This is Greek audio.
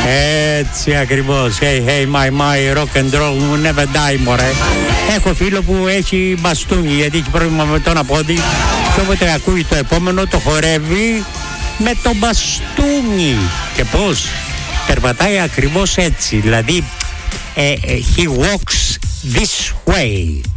Έτσι ακριβώς. Hey, hey, my, rock and roll will never die, μωρέ. Έχω φίλο που έχει μπαστούνι γιατί έχει πρόβλημα με το ένα πόδι και όποτε ακούει το επόμενο το χορεύει με το μπαστούνι. Και πώς? Περπατάει ακριβώς έτσι. Δηλαδή he walks this way.